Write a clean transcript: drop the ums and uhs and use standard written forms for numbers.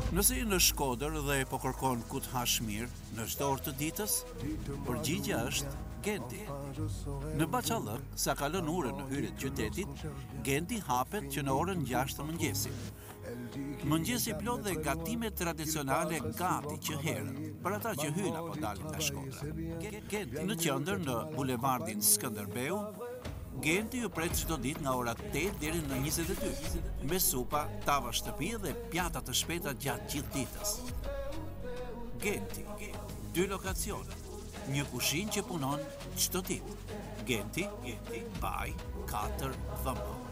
Nëse je në Shkodër dhe po kërkon ku të hash mirë në çdo orë të ditës, përgjigjja është Genti. Në Bachallëk, sa kalon ura në hyrje të qytetit, Genti hapet që në orën 6 të mëngjesit. Mëngjesi plot dhe gatime tradicionale gati që herën, për ata që hyjnë apo dalin nga Shkodra. Genti në qendër në bulevardin Skënderbeu, Genti ju pret çdo ditë nga ora 8 deri në 22, me supa, tava shtëpi dhe pjata të shpejta gjatë gjithë ditës. Genti, 2 lokacione, një kushinë që punon çdo ditë. Genti, Baj 4 dhëmbë.